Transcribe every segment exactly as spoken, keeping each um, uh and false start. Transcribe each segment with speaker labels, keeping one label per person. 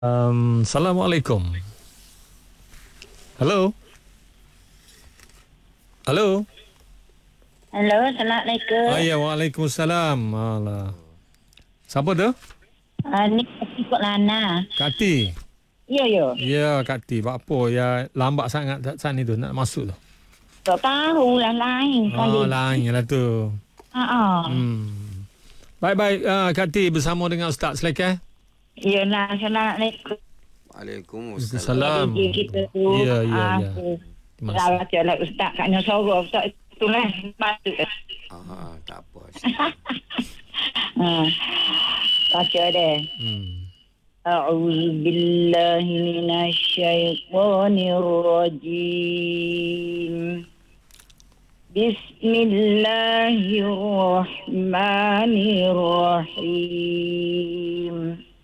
Speaker 1: Um, Assalamualaikum. Halo. Halo.
Speaker 2: Halo, Assalamualaikum.
Speaker 1: Ah, ya, Waalaikumsalam. Alah. Siapa tu?
Speaker 2: Uh, ni ikut Lana.
Speaker 1: Kati.
Speaker 2: Ya, ya.
Speaker 1: Ya, Kati. Buat apa? Ya, lambat sangat saat ni tu nak masuk tu.
Speaker 2: Tak tahu lah lain
Speaker 1: Oh,
Speaker 2: kali.
Speaker 1: lain lah tu.
Speaker 2: Ha
Speaker 1: Hmm. Baik-baik, uh, Kati bersama dengan Ustaz Selekeh.
Speaker 2: Ya lah, Assalamualaikum.
Speaker 1: Waalaikumsalam.
Speaker 2: D J kita tu.
Speaker 1: Ya, ya,
Speaker 2: ah,
Speaker 1: ya.
Speaker 2: tu.
Speaker 1: Terima kasih.
Speaker 2: Salah jalan Ustaz kat Nyosoro. Ustaz tu lah. Patut.
Speaker 3: Ah, tak apa.
Speaker 2: Ha. Baca deh.
Speaker 1: Hmm.
Speaker 2: أعوذ بالله من الشيطان الرجيم بسم الله الرحمن الرحيم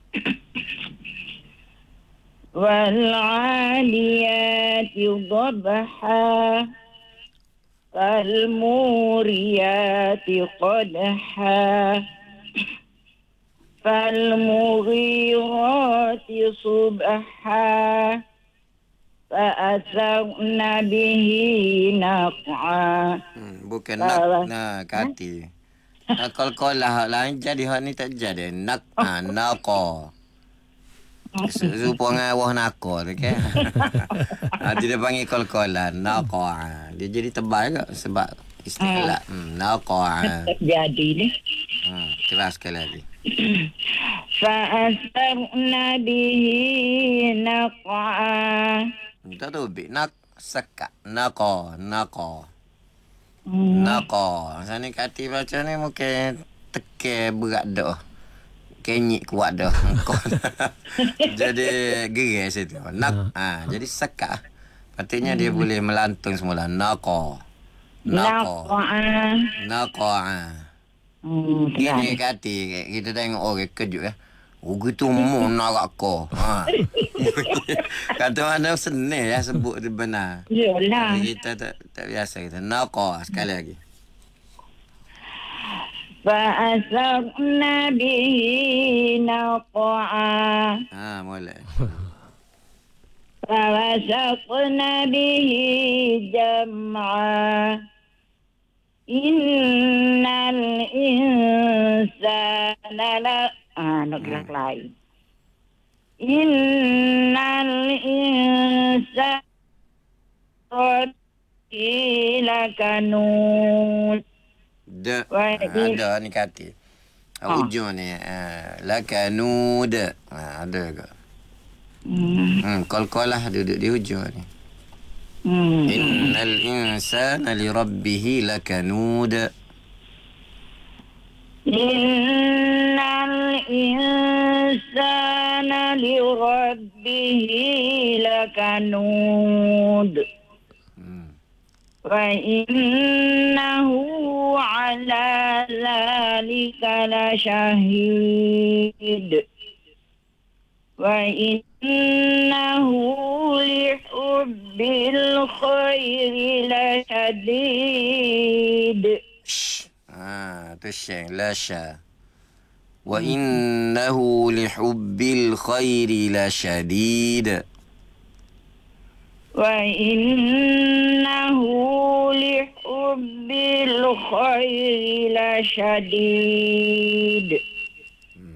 Speaker 2: والعاليات ضبحا فالموريات قدحا فالمغيرات صبحا فأثرن به نقعا.
Speaker 3: Hmm, bukan nak nah Kati. Nak kol-kol lah hak lain jadi hak ni tak jadi. Nak ah nako. Serupa dengan wah nako tu kan. Ah dia panggil kol-kolan nako. Dia jadi tebal ke sebab istilah hmm, nako.
Speaker 2: Jadi ni.
Speaker 3: Hmm, keras sekali lagi.
Speaker 2: فأثرن به نقعا.
Speaker 3: Tak tahu bik nak sekak nako nako.
Speaker 2: Hmm.
Speaker 3: Nako. Sana Kati baca ni mungkin teke berat dah. Kenyik kuat dah. Jadi geres itu. Nak ah ha, jadi sekak. Patutnya dia boleh melantung semula nako. Nako.
Speaker 2: Naqa'a.
Speaker 3: Nako ah.
Speaker 2: Hmm,
Speaker 3: Gini Kati, kita tengok orang kejut ya. Oh gitu mu nak ko. Ha. Kata mana senang ya sebut dia benar.
Speaker 2: Yalah.
Speaker 3: Kita tak tak biasa kita. Nako sekali lagi.
Speaker 2: فأثرن به نقعا
Speaker 3: Ha, boleh.
Speaker 2: فوسطن به جمعا إن الإنسان لا آه نقرأ lain إن الإنسان لكنود.
Speaker 3: De.
Speaker 2: Baik.
Speaker 3: Ha, ada ni Kati. Ha. Ujung ni. Ha, lakanud. Ha, ada ke?
Speaker 2: Hmm.
Speaker 3: Hmm, kol-kol lah duduk di hujung ni.
Speaker 2: Hmm.
Speaker 3: Innal insana li rabbih lakanud.
Speaker 2: Innal insana li rabbihi lakanud.
Speaker 3: Hmm.
Speaker 2: Wa innahu ala zalika la syahid. Wa innahu li hubbil khairi la syadid.
Speaker 3: Ah, tu syeng la sya. Wa innahu li hubbil khairi la syadid.
Speaker 2: Wa innahu li hubbil khairi la syadid.